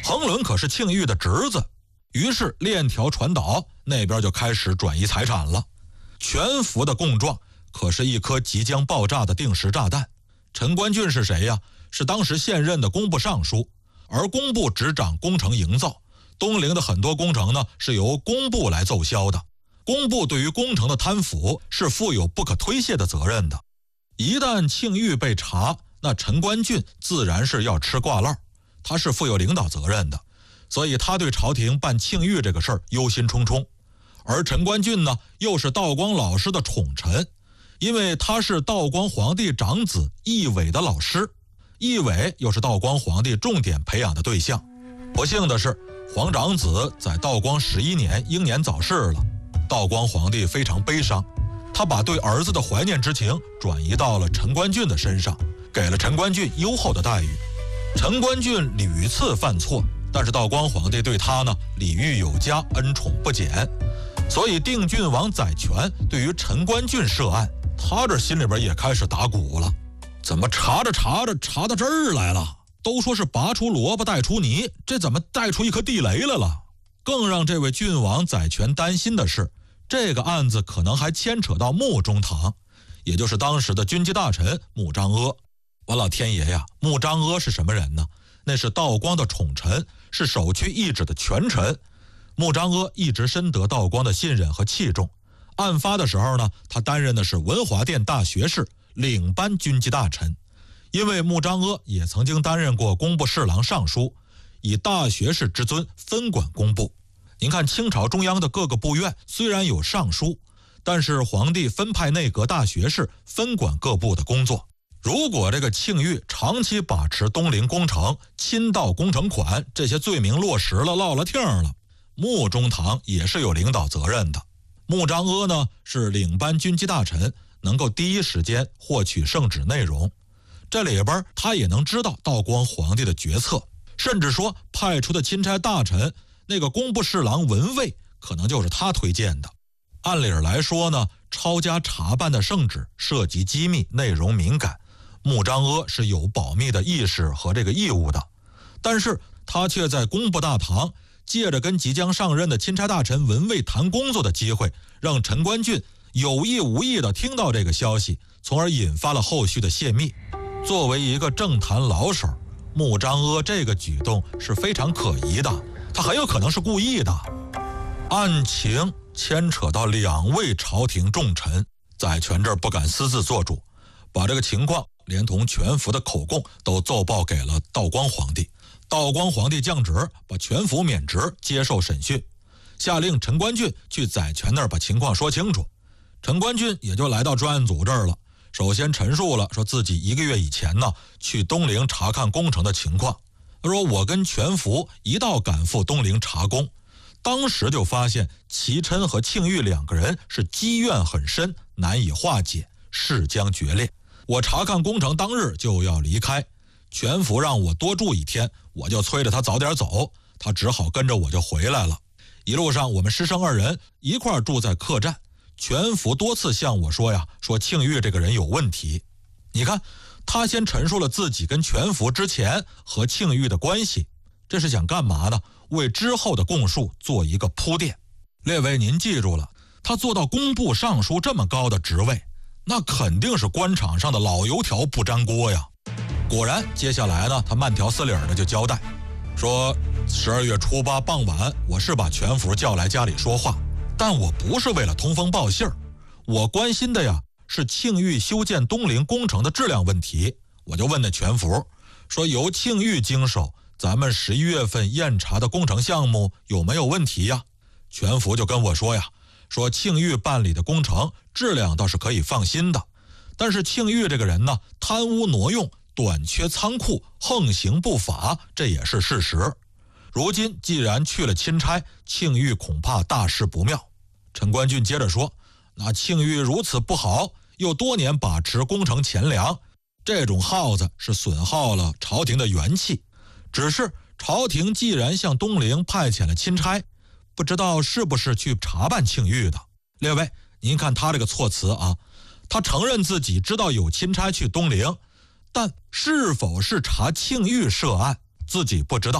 彭伦可是庆玉的侄子，于是链条传导，那边就开始转移财产了。全福的供状可是一颗即将爆炸的定时炸弹。陈官俊是谁呀？是当时现任的工部尚书，而工部只掌工程营造，东陵的很多工程呢是由工部来奏销的。工部对于工程的贪腐是负有不可推卸的责任的。一旦庆玉被查，那陈官俊自然是要吃挂烂，他是负有领导责任的，所以他对朝廷办庆玉这个事儿忧心忡忡。而陈官俊呢，又是道光老师的宠臣，因为他是道光皇帝长子奕纬的老师，奕纬又是道光皇帝重点培养的对象。不幸的是，皇长子在道光11年英年早逝了，道光皇帝非常悲伤，他把对儿子的怀念之情转移到了陈官俊的身上，给了陈官俊优厚的待遇。陈官俊屡次犯错，但是道光皇帝对他呢礼遇有加，恩宠不减。所以定郡王载权对于陈官俊涉案，他这心里边也开始打鼓了。怎么查着查着查到这儿来了？都说是拔出萝卜带出泥，这怎么带出一颗地雷来了？更让这位郡王载权担心的是，这个案子可能还牵扯到穆中堂，也就是当时的军机大臣穆彰阿。我老天爷呀，穆彰阿是什么人呢？那是道光的宠臣，是首屈一指的权臣。穆彰阿一直深得道光的信任和器重。案发的时候呢，他担任的是文华殿大学士，领班军机大臣。因为穆彰阿也曾经担任过工部侍郎尚书，以大学士之尊分管工部。您看清朝中央的各个部院虽然有尚书，但是皇帝分派内阁大学士分管各部的工作。如果这个庆玉长期把持东陵工程、侵盗工程款这些罪名落实了、落了听了，穆中堂也是有领导责任的。穆彰阿呢是领班军机大臣，能够第一时间获取圣旨内容，这里边他也能知道道光皇帝的决策，甚至说派出的钦差大臣那个工部侍郎文蔚可能就是他推荐的。按理来说呢，抄家查办的圣旨涉及机密，内容敏感，穆彰阿是有保密的意识和这个义务的，但是他却在工部大堂借着跟即将上任的钦差大臣文蔚谈工作的机会，让陈官俊有意无意地听到这个消息，从而引发了后续的泄密。作为一个政坛老手，穆彰阿这个举动是非常可疑的，他很有可能是故意的。案情牵扯到2位朝廷重臣，载权这儿不敢私自做主，把这个情况连同全福的口供都奏报给了道光皇帝。道光皇帝降旨，把全福免职接受审讯，下令陈官俊去载权那儿把情况说清楚。陈官俊也就来到专案组这儿了，首先陈述了说自己1个月以前呢去东陵查看工程的情况。他说我跟全福一道赶赴东陵查工，当时就发现齐琛和庆玉2个人是积怨很深，难以化解，势将决裂。我查看工程当日就要离开，全福让我多住1天，我就催着他早点走，他只好跟着我就回来了。一路上我们师生2人一块儿住在客栈，全福多次向我说呀，说庆玉这个人有问题。你看，他先陈述了自己跟全福之前和庆玉的关系，这是想干嘛呢？为之后的供述做一个铺垫。列位您记住了，他做到工部尚书这么高的职位，那肯定是官场上的老油条不粘锅呀。果然接下来呢，他慢条斯理的就交代说，12月初8傍晚，我是把全福叫来家里说话，但我不是为了通风报信儿，我关心的呀是庆玉修建东陵工程的质量问题。我就问那全福说，由庆玉经手，咱们11月份验查的工程项目有没有问题呀？全福就跟我说呀，说庆玉办理的工程质量倒是可以放心的，但是庆玉这个人呢，贪污挪用，短缺仓库，横行不法，这也是事实。如今既然去了钦差，庆玉恐怕大事不妙。陈官俊接着说，那庆玉如此不好，又多年把持工程钱粮，这种耗子是损耗了朝廷的元气。只是朝廷既然向东陵派遣了钦差，不知道是不是去查办庆玉的。列位您看他这个措辞啊，他承认自己知道有钦差去东陵，但是否是查庆玉涉案自己不知道。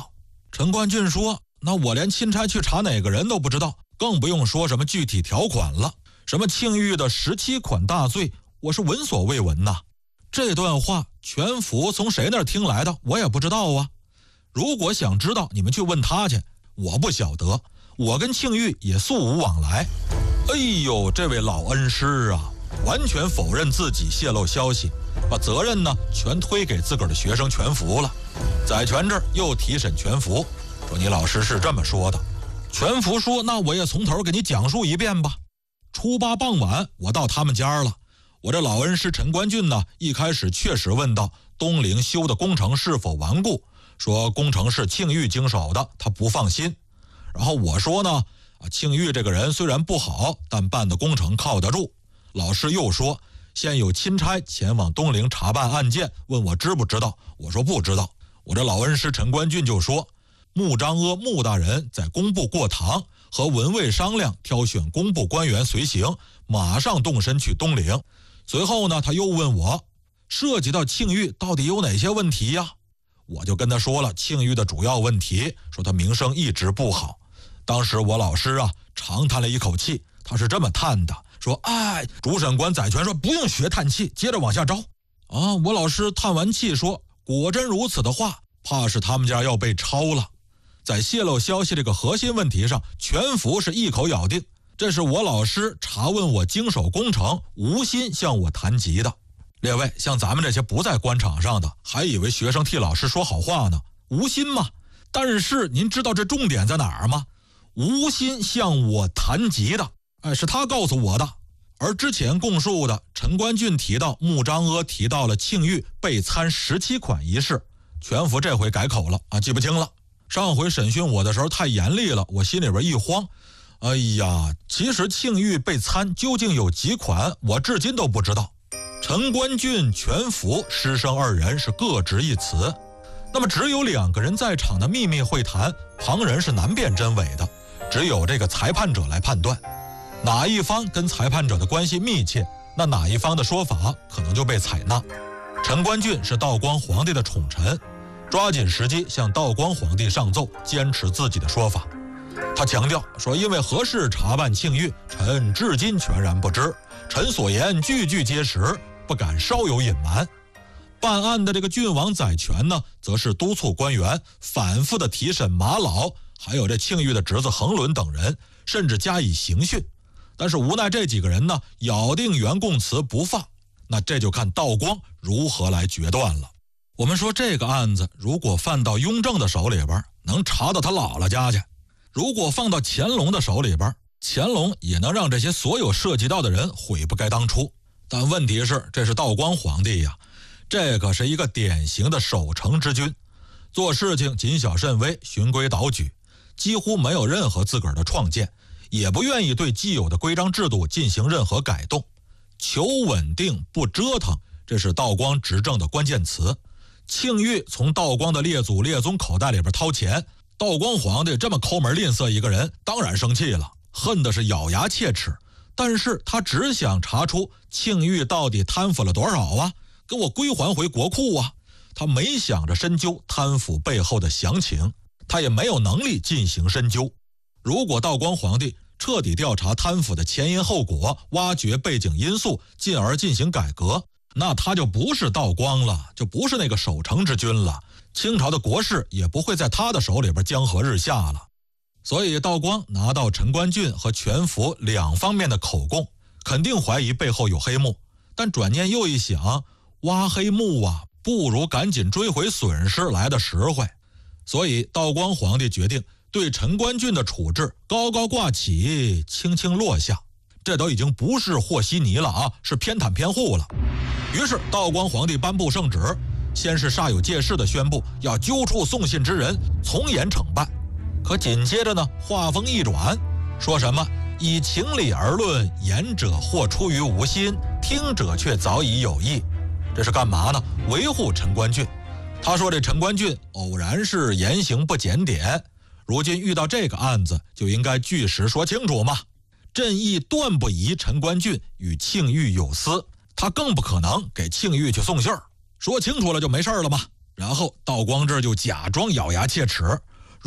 陈官俊说，那我连钦差去查哪个人都不知道，更不用说什么具体条款了。什么庆玉的17款大罪，我是闻所未闻呐。这段话全福从谁那儿听来的，我也不知道啊。如果想知道，你们去问他去，我不晓得，我跟庆玉也素无往来。哎呦，这位老恩师啊，完全否认自己泄露消息，把责任呢全推给自个儿的学生全福了。载权这儿又提审全福，说你老师是这么说的。全福说，那我也从头给你讲述一遍吧。初8傍晚，我到他们家了。我这老恩师陈官俊呢，一开始确实问到东陵修的工程是否顽固，说工程是庆玉经手的，他不放心。然后我说呢，庆玉这个人虽然不好，但办的工程靠得住。老师又说，现有钦差前往东陵查办案件，问我知不知道，我说不知道。我这老恩师陈官俊就说，穆彰阿穆大人在工部过堂，和文卫商量挑选工部官员随行，马上动身去东陵。随后呢，他又问我，涉及到庆玉到底有哪些问题呀？我就跟他说了庆玉的主要问题，说他名声一直不好。当时我老师啊长叹了一口气，他是这么叹的，说主审官载权说不用学叹气，接着往下招。我老师叹完气说，果真如此的话，怕是他们家要被抄了。在泄露消息这个核心问题上，全福是一口咬定，这是我老师查问我经手工程，无心向我谈及的。列位，像咱们这些不在官场上的，还以为学生替老师说好话呢，无心嘛。但是您知道这重点在哪儿吗？无心向我谈及的，是他告诉我的。而之前供述的陈官俊提到穆彰阿提到了庆玉被参17款一事，全福这回改口了记不清了。上回审讯我的时候太严厉了，我心里边一慌。哎呀，其实庆玉被参究竟有几款，我至今都不知道。陈官俊、全福师生2人是各执一词，那么只有2个人在场的秘密会谈，旁人是难辨真伪的，只有这个裁判者来判断，哪一方跟裁判者的关系密切，那哪一方的说法可能就被采纳。陈官俊是道光皇帝的宠臣，抓紧时机向道光皇帝上奏，坚持自己的说法。他强调说，因为何事查办庆玉，臣至今全然不知，臣所言句句皆实，不敢稍有隐瞒。办案的这个郡王载权呢，则是督促官员反复的提审马老，还有这庆玉的侄子恒伦等人，甚至加以刑讯。但是无奈这几个人呢，咬定原供词不放。那这就看道光如何来决断了。我们说这个案子如果放到雍正的手里边，能查到他姥姥家去；如果放到乾隆的手里边，乾隆也能让这些所有涉及到的人悔不该当初。但问题是，这是道光皇帝呀，这可是一个典型的守成之君，做事情谨小慎微，循规蹈矩，几乎没有任何自个儿的创建，也不愿意对既有的规章制度进行任何改动，求稳定不折腾，这是道光执政的关键词。庆玉从道光的列祖列宗口袋里边掏钱，道光皇帝这么抠门吝啬一个人，当然生气了，恨的是咬牙切齿。但是他只想查出庆玉到底贪腐了多少啊，给我归还回国库啊。他没想着深究贪腐背后的详情，他也没有能力进行深究。如果道光皇帝彻底调查贪腐的前因后果，挖掘背景因素，进而进行改革，那他就不是道光了，就不是那个守成之君了，清朝的国事也不会在他的手里边江河日下了。所以道光拿到陈官俊和全福2方面的口供，肯定怀疑背后有黑幕，但转念又一想，挖黑幕不如赶紧追回损失来的实惠。所以道光皇帝决定对陈官俊的处置高高挂起，轻轻落下，这都已经不是和稀泥了是偏袒偏护了。于是道光皇帝颁布圣旨，先是煞有介事地宣布要揪出送信之人，从严惩办。可紧接着呢，话锋一转，说什么以情理而论，言者或出于无心，听者却早已有意。这是干嘛呢？维护陈官俊。他说这陈官俊偶然是言行不检点，如今遇到这个案子，就应该据实说清楚嘛。朕亦断不疑陈官俊与庆玉有私，他更不可能给庆玉去送信儿，说清楚了就没事了嘛。然后道光这就假装咬牙切齿，